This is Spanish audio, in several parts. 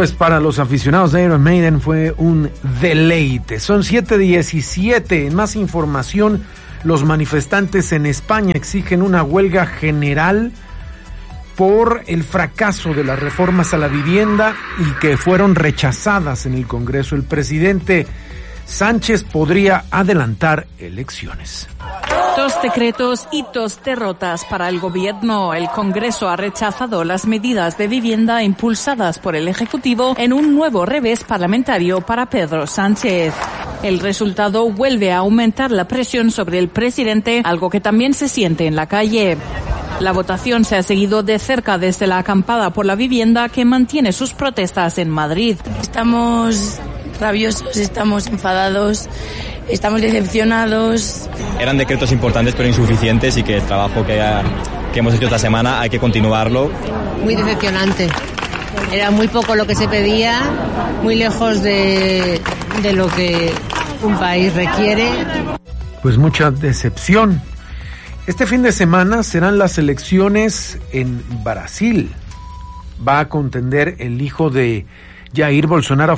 Pues para los aficionados de Iron Maiden fue un deleite. Son 7:17. En más información, los manifestantes en España exigen una huelga general por el fracaso de las reformas a la vivienda y que fueron rechazadas en el Congreso. El presidente Sánchez podría adelantar elecciones. 2 decretos y 2 derrotas para el gobierno. El Congreso ha rechazado las medidas de vivienda impulsadas por el Ejecutivo en un nuevo revés parlamentario para Pedro Sánchez. El resultado vuelve a aumentar la presión sobre el presidente, algo que también se siente en la calle. La votación se ha seguido de cerca desde la acampada por la vivienda que mantiene sus protestas en Madrid. Estamos rabiosos, estamos enfadados, estamos decepcionados. Eran decretos importantes pero insuficientes y que el trabajo que hemos hecho esta semana hay que continuarlo. Muy decepcionante. Era muy poco lo que se pedía, muy lejos de lo que un país requiere. Pues mucha decepción. Este fin de semana serán las elecciones en Brasil. Va a contender el hijo de Jair Bolsonaro,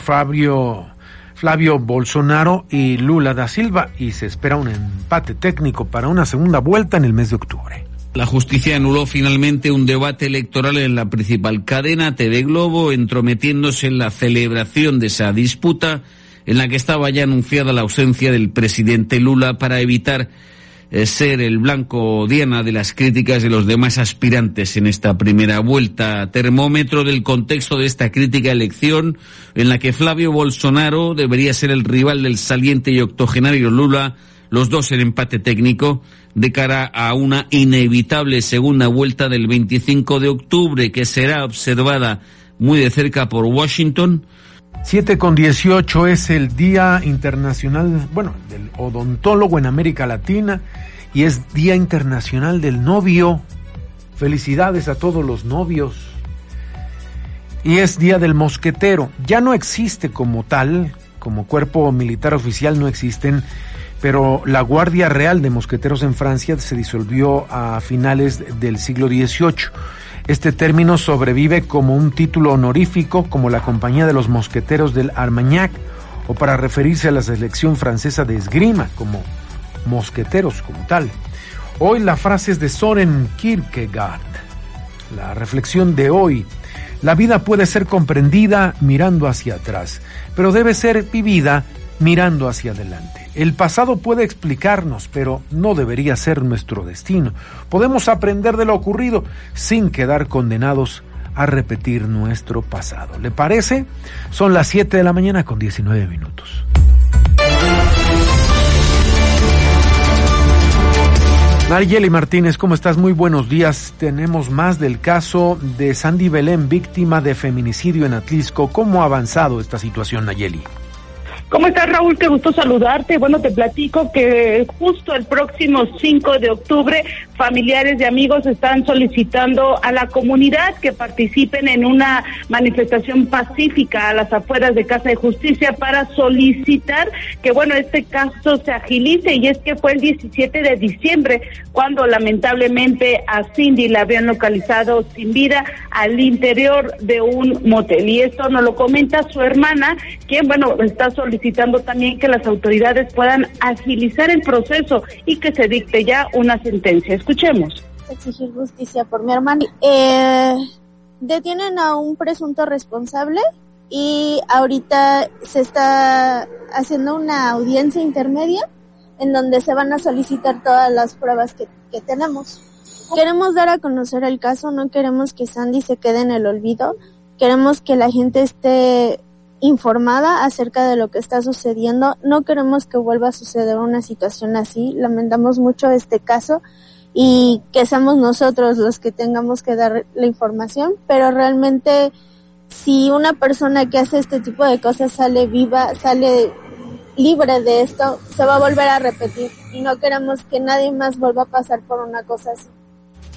Flavio Bolsonaro y Lula da Silva, y se espera un empate técnico para una segunda vuelta en el mes de octubre. La justicia anuló finalmente un debate electoral en la principal cadena TV Globo, entrometiéndose en la celebración de esa disputa en la que estaba ya anunciada la ausencia del presidente Lula para evitar ser el blanco diana de las críticas de los demás aspirantes en esta primera vuelta. Termómetro del contexto de esta crítica elección en la que Flavio Bolsonaro debería ser el rival del saliente y octogenario Lula, los dos en empate técnico, de cara a una inevitable segunda vuelta del 25 de octubre que será observada muy de cerca por Washington. 7:18 es el Día Internacional, del Odontólogo en América Latina, y es Día Internacional del Novio. Felicidades a todos los novios. Y es Día del Mosquetero. Ya no existe como tal, como cuerpo militar oficial no existen, pero la Guardia Real de Mosqueteros en Francia se disolvió a finales del siglo XVIII. Este término sobrevive como un título honorífico, como la Compañía de los Mosqueteros del Armagnac, o para referirse a la selección francesa de esgrima, como mosqueteros como tal. Hoy la frase es de Søren Kierkegaard. La reflexión de hoy: la vida puede ser comprendida mirando hacia atrás, pero debe ser vivida mirando hacia adelante. El pasado puede explicarnos, pero no debería ser nuestro destino. Podemos aprender de lo ocurrido sin quedar condenados a repetir nuestro pasado. ¿Le parece? Son las 7 de la mañana con 19 minutos. Nayeli Martínez, ¿cómo estás? Muy buenos días. Tenemos más del caso de Sandy Belén, víctima de feminicidio en Atlisco. ¿Cómo ha avanzado esta situación, Nayeli? ¿Cómo estás, Raúl? Qué gusto saludarte. Bueno, te platico que justo el próximo 5 de octubre, familiares y amigos están solicitando a la comunidad que participen en una manifestación pacífica a las afueras de Casa de Justicia para solicitar que, este caso se agilice, y es que fue el 17 de diciembre cuando lamentablemente a Cindy la habían localizado sin vida al interior de un motel. Y esto nos lo comenta su hermana, quien, está solicitando también que las autoridades puedan agilizar el proceso y que se dicte ya una sentencia. Escuchemos. Exigir justicia por mi hermana. Detienen a un presunto responsable y ahorita se está haciendo una audiencia intermedia en donde se van a solicitar todas las pruebas que tenemos. Queremos dar a conocer el caso, no queremos que Sandy se quede en el olvido, queremos que la gente esté informada acerca de lo que está sucediendo, no queremos que vuelva a suceder una situación así, lamentamos mucho este caso y que seamos nosotros los que tengamos que dar la información, pero realmente si una persona que hace este tipo de cosas sale viva, sale libre de esto, se va a volver a repetir y no queremos que nadie más vuelva a pasar por una cosa así.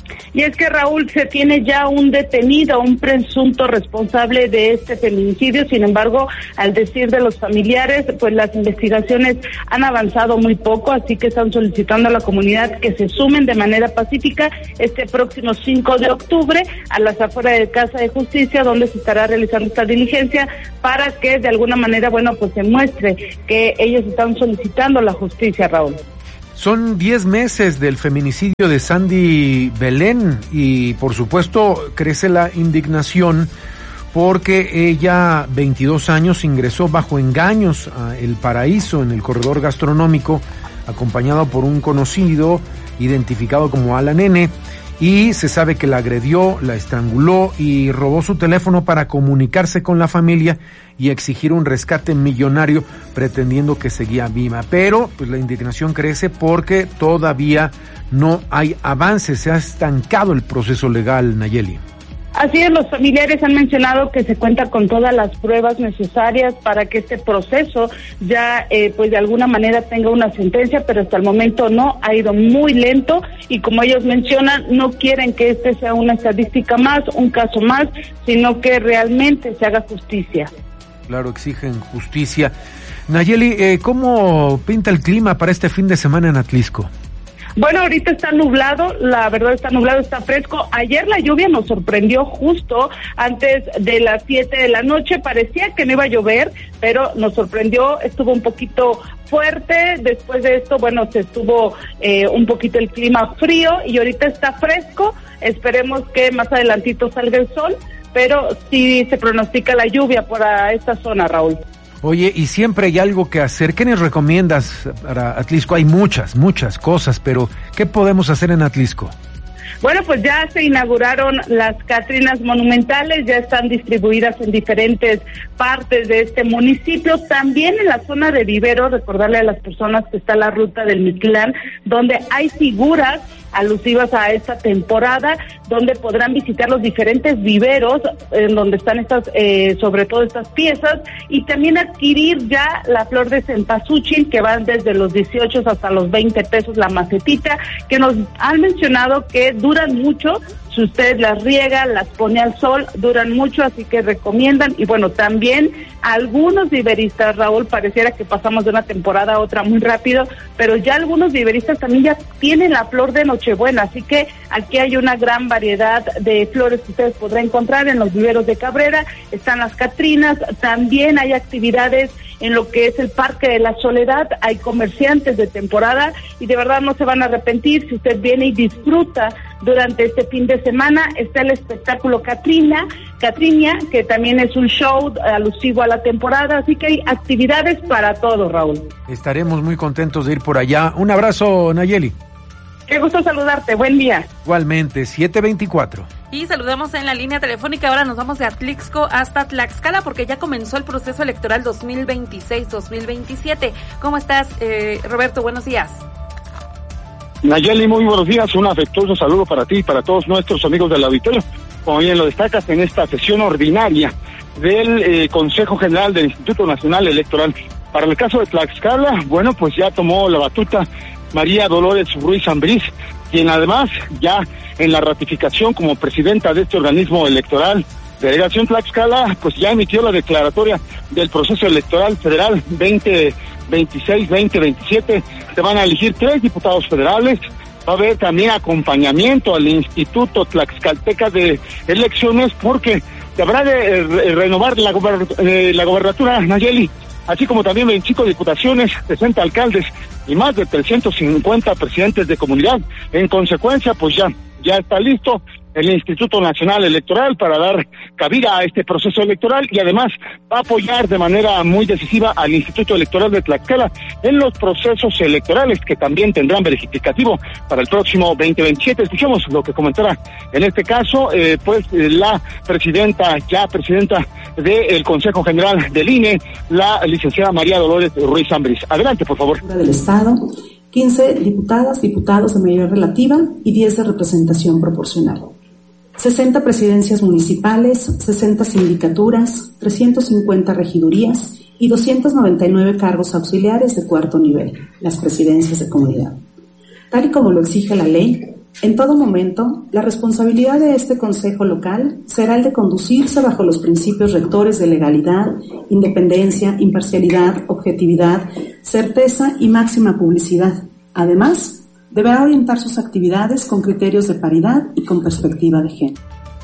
Y es que, Raúl, se tiene ya un detenido, un presunto responsable de este feminicidio. Sin embargo, al decir de los familiares, pues las investigaciones han avanzado muy poco, así que están solicitando a la comunidad que se sumen de manera pacífica este próximo 5 de octubre a las afueras de Casa de Justicia, donde se estará realizando esta diligencia para que de alguna manera, pues se muestre que ellos están solicitando la justicia, Raúl. Son 10 meses del feminicidio de Sandy Belén y por supuesto crece la indignación porque ella, 22 años, ingresó bajo engaños a El Paraíso en el corredor gastronómico, acompañado por un conocido identificado como Alan N., y se sabe que la agredió, la estranguló y robó su teléfono para comunicarse con la familia y exigir un rescate millonario pretendiendo que seguía viva. Pero pues la indignación crece porque todavía no hay avances, se ha estancado el proceso legal, Nayeli. Así es, los familiares han mencionado que se cuenta con todas las pruebas necesarias para que este proceso ya, pues de alguna manera tenga una sentencia, pero hasta el momento no, ha ido muy lento y como ellos mencionan, no quieren que este sea una estadística más, un caso más, sino que realmente se haga justicia. Claro, exigen justicia. Nayeli, ¿cómo pinta el clima para este fin de semana en Atlixco? Bueno, ahorita está nublado, la verdad está nublado, está fresco. Ayer la lluvia nos sorprendió justo antes de las 7 de la noche, parecía que no iba a llover, pero nos sorprendió, estuvo un poquito fuerte, después de esto, se estuvo un poquito el clima frío y ahorita está fresco, esperemos que más adelantito salga el sol, pero sí se pronostica la lluvia para esta zona, Raúl. Oye, y siempre hay algo que hacer. ¿Qué nos recomiendas para Atlixco? Hay muchas cosas, pero ¿qué podemos hacer en Atlixco? Bueno, pues ya se inauguraron las Catrinas monumentales, ya están distribuidas en diferentes partes de este municipio. También en la zona de Vivero, recordarle a las personas que está la ruta del Mictlán, donde hay figuras alusivas a esta temporada, donde podrán visitar los diferentes viveros en donde están estas, sobre todo estas piezas, y también adquirir ya la flor de cempasúchil, que van desde los 18 hasta los 20 pesos la macetita, que nos han mencionado que duran mucho. Si usted las riega, las pone al sol, duran mucho, así que recomiendan. Y bueno, también algunos viveristas, Raúl, pareciera que pasamos de una temporada a otra muy rápido, pero ya algunos viveristas también ya tienen la flor de Nochebuena, así que aquí hay una gran variedad de flores que ustedes podrán encontrar en los viveros de Cabrera. Están las Catrinas, también hay actividades en lo que es el Parque de la Soledad, hay comerciantes de temporada y de verdad no se van a arrepentir si usted viene y disfruta durante este fin de semana. Está el espectáculo Catriña, que también es un show alusivo a la temporada, así que hay actividades para todo, Raúl. Estaremos muy contentos de ir por allá. Un abrazo, Nayeli. Qué gusto saludarte, buen día. Igualmente, 7:24. Y saludamos en la línea telefónica, ahora nos vamos de Atlixco hasta Tlaxcala porque ya comenzó el proceso electoral 2026-2027. ¿Cómo estás, Roberto? Buenos días. Nayeli, muy buenos días, un afectuoso saludo para ti y para todos nuestros amigos del auditorio. Como bien lo destacas, en esta sesión ordinaria del Consejo General del Instituto Nacional Electoral. Para el caso de Tlaxcala, bueno, pues ya tomó la batuta María Dolores Ruiz Ambriz, quien además ya en la ratificación como presidenta de este organismo electoral, Delegación Tlaxcala, pues ya emitió la declaratoria del proceso electoral federal 2026-2027. Se van a elegir 3 diputados federales. Va a haber también acompañamiento al Instituto Tlaxcalteca de Elecciones porque se habrá de renovar la gobernatura, Nayeli, así como también 25 diputaciones, 60 alcaldes y más de 350 presidentes de comunidad. En consecuencia, pues ya está listo el Instituto Nacional Electoral para dar cabida a este proceso electoral y además va a apoyar de manera muy decisiva al Instituto Electoral de Tlaxcala en los procesos electorales que también tendrán verificativo para el próximo 2027. Escuchemos lo que comentará en este caso, la presidenta del Consejo General del INE, la licenciada María Dolores Ruiz Ambriz. Adelante, por favor. Del Estado, 15 diputadas, diputados de mayoría relativa y 10 de representación proporcional. 60 presidencias municipales, 60 sindicaturas, 350 regidurías y 299 cargos auxiliares de cuarto nivel, las presidencias de comunidad. Tal y como lo exige la ley, En todo momento, la responsabilidad de este Consejo Local será el de conducirse bajo los principios rectores de legalidad, independencia, imparcialidad, objetividad, certeza y máxima publicidad. Además, deberá orientar sus actividades con criterios de paridad y con perspectiva de género.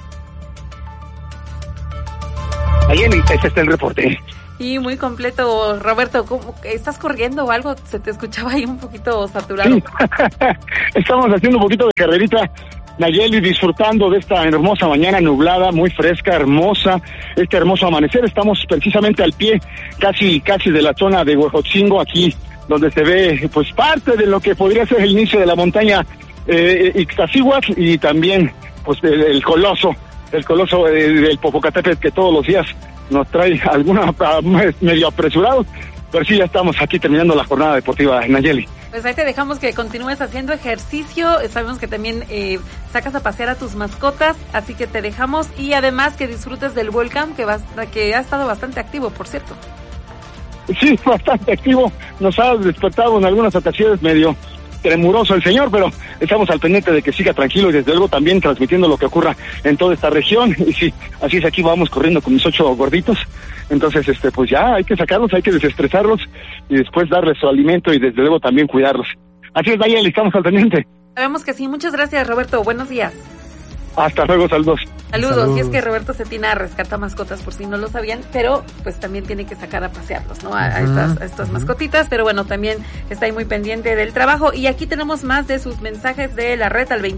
Ahí está el reporte. Y muy completo, Roberto. ¿Cómo, estás corriendo o algo? Se te escuchaba ahí un poquito saturado. Sí. Estamos haciendo un poquito de carrerita, Nayeli, disfrutando de esta hermosa mañana nublada, muy fresca, hermosa, este hermoso amanecer. Estamos precisamente al pie, casi de la zona de Huejotzingo, aquí donde se ve pues parte de lo que podría ser el inicio de la montaña Ixtaccíhuatl, y también pues el coloso del Popocatépetl, que todos los días nos trae alguna medio apresurado, pero sí, ya estamos aquí terminando la jornada deportiva, Nayeli. Pues ahí te dejamos que continúes haciendo ejercicio. Sabemos que también sacas a pasear a tus mascotas, así que te dejamos, y además que disfrutes del volcán, que ha estado bastante activo, por cierto. Sí, bastante activo. Nos ha despertado en algunas ocasiones medio tremuroso el señor, pero estamos al pendiente de que siga tranquilo y desde luego también transmitiendo lo que ocurra en toda esta región. Y sí, así es, aquí vamos corriendo con mis 8 gorditos. Entonces, pues ya hay que sacarlos, hay que desestresarlos y después darles su alimento y desde luego también cuidarlos. Así es, Dayel, estamos al pendiente. Sabemos que sí. Muchas gracias, Roberto. Buenos días. Hasta luego, saludos. Saludos. Y es que Roberto Cetina rescata mascotas, por si no lo sabían, pero pues también tiene que sacar a pasearlos, ¿no? A estas mascotitas, pero bueno, también está ahí muy pendiente del trabajo. Y aquí tenemos más de sus mensajes de la red al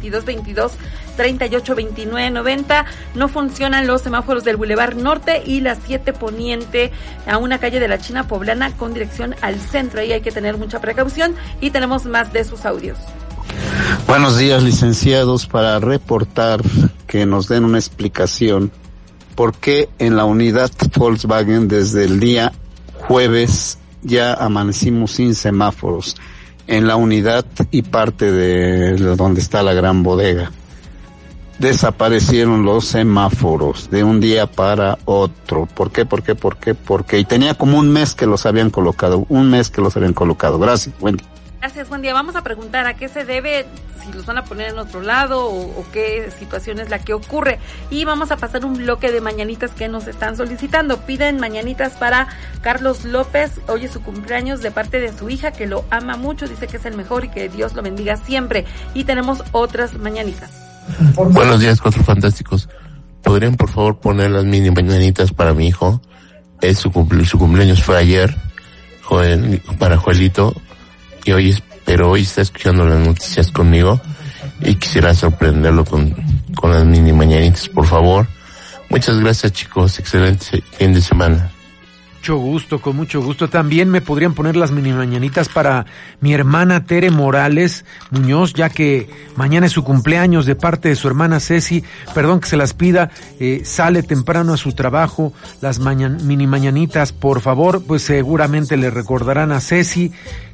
2222-382990. No funcionan los semáforos del Boulevard Norte y la 7 Poniente a una calle de la China Poblana con dirección al centro. Ahí hay que tener mucha precaución, y tenemos más de sus audios. Buenos días, licenciados, para reportar que nos den una explicación por qué en la unidad Volkswagen desde el día jueves ya amanecimos sin semáforos en la unidad y parte de donde está la gran bodega. Desaparecieron los semáforos de un día para otro. ¿Por qué? Y tenía como un mes que los habían colocado. Gracias, buen día. Gracias, buen día. Vamos a preguntar a qué se debe, si los van a poner en otro lado o qué situación es la que ocurre. Y vamos a pasar un bloque de mañanitas que nos están solicitando. Piden mañanitas para Carlos López. Hoy es su cumpleaños, de parte de su hija, que lo ama mucho, dice que es el mejor y que Dios lo bendiga siempre. Y tenemos otras mañanitas. Buenos días, Cuatro Fantásticos. ¿Podrían por favor poner las mini mañanitas para mi hijo? Su cumpleaños fue ayer, para Joelito. Y hoy está escuchando las noticias conmigo y quisiera sorprenderlo con las mini mañanitas, por favor. Muchas gracias, chicos. Excelente fin de semana. Con mucho gusto. También me podrían poner las mini mañanitas para mi hermana Tere Morales Muñoz, ya que mañana es su cumpleaños, de parte de su hermana Ceci. Perdón que se las pida, sale temprano a su trabajo. Las mini mañanitas, por favor, pues seguramente le recordarán a Ceci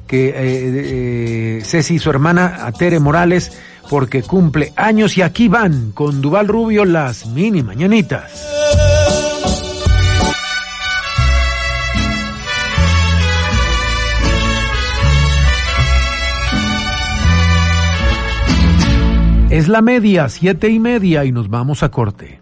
que Ceci y su hermana, a Tere Morales, porque cumple años. Y aquí van con Duval Rubio las mini mañanitas. Es la media, 7:30, y nos vamos a corte.